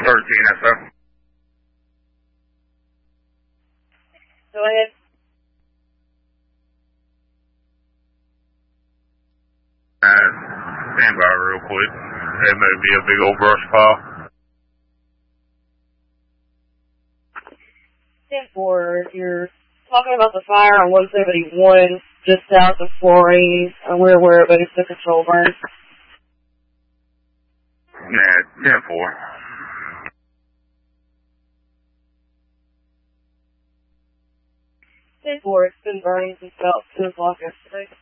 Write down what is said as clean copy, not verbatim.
SO. Go ahead. Stand by real quick. It may be a big old brush pile. 10-4, you're talking about the fire on 171, just south of 480. We're aware of it. It's a control burn. Yeah, 10-4. 10-4, it's been burning since about 2 o'clock yesterday.